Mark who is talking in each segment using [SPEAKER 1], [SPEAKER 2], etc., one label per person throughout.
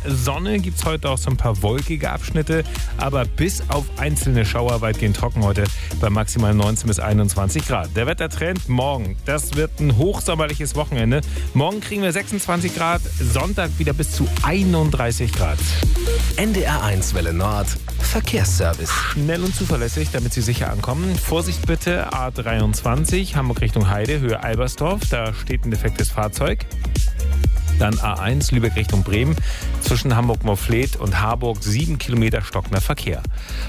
[SPEAKER 1] Sonne gibt es heute auch so ein paar wolkige Abschnitte, aber bis auf einzelne Schauer weitgehend trocken heute bei maximal 19 bis 21 Grad. Der Wettertrend morgen, das wird ein hochsommerliches Wochenende. Morgen kriegen wir 26 Grad, Sonntag wieder bis zu 31 Grad.
[SPEAKER 2] NDR1 Welle Nord, Verkehrsservice.
[SPEAKER 1] Schnell und zuverlässig, damit Sie sicher ankommen. Vorsicht bitte, A23, Hamburg Richtung Heide, Höhe Albersdorf. Da steht ein defektes Fahrzeug. Dann A1, Lübeck Richtung Bremen. Zwischen Hamburg-Morfleet und Harburg 7 Kilometer stockender Verkehr.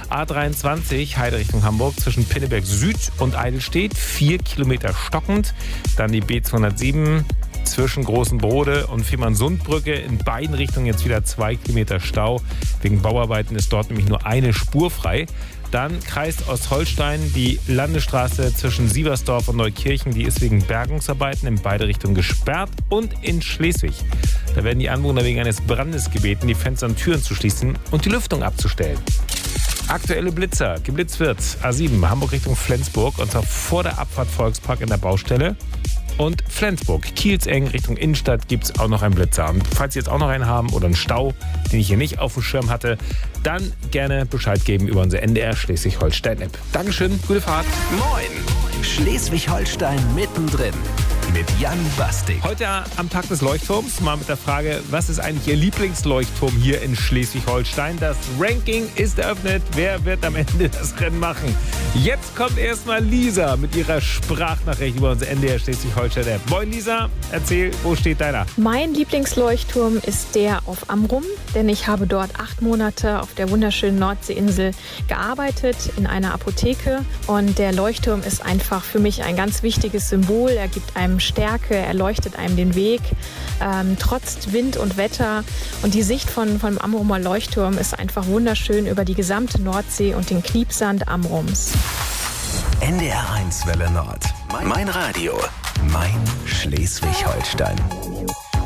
[SPEAKER 1] A23, Heide Richtung Hamburg. Zwischen Pinneberg Süd und Eidelstedt 4 Kilometer stockend. Dann die B207 zwischen Großen Brode und Fehmarnsundbrücke. In beiden Richtungen jetzt wieder 2 Kilometer Stau. Wegen Bauarbeiten ist dort nämlich nur eine Spur frei. Dann Kreis Ostholstein, die Landesstraße zwischen Sieversdorf und Neukirchen, die ist wegen Bergungsarbeiten in beide Richtungen gesperrt. Und in Schleswig, da werden die Anwohner wegen eines Brandes gebeten, die Fenster und Türen zu schließen und die Lüftung abzustellen. Aktuelle Blitzer, geblitzt wird A7, Hamburg Richtung Flensburg, und zwar vor der Abfahrt Volkspark in der Baustelle. Und Flensburg, Kielzeng Richtung Innenstadt gibt es auch noch einen Blitzer. Und falls Sie jetzt auch noch einen haben oder einen Stau, den ich hier nicht auf dem Schirm hatte, dann gerne Bescheid geben über unsere NDR Schleswig-Holstein-App. Dankeschön, gute Fahrt.
[SPEAKER 2] Moin, Schleswig-Holstein mittendrin mit Jan Bastik.
[SPEAKER 1] Heute am Tag des Leuchtturms mal mit der Frage, was ist eigentlich Ihr Lieblingsleuchtturm hier in Schleswig-Holstein? Das Ranking ist eröffnet. Wer wird am Ende das Rennen machen? Jetzt kommt erstmal Lisa mit ihrer Sprachnachricht über unsere NDR Schleswig-Holstein-App. Moin Lisa, erzähl, wo steht deiner?
[SPEAKER 3] Mein Lieblingsleuchtturm ist der auf Amrum, denn ich habe dort 8 Monate auf der wunderschönen Nordseeinsel gearbeitet, in einer Apotheke. Und der Leuchtturm ist einfach für mich ein ganz wichtiges Symbol. Er gibt einem Stärke, er leuchtet einem den Weg, trotz Wind und Wetter. Und die Sicht vom Amrumer Leuchtturm ist einfach wunderschön über die gesamte Nordsee und den Kniepsand Amrums.
[SPEAKER 2] NDR1 Welle Nord. Mein Radio. Mein Schleswig-Holstein.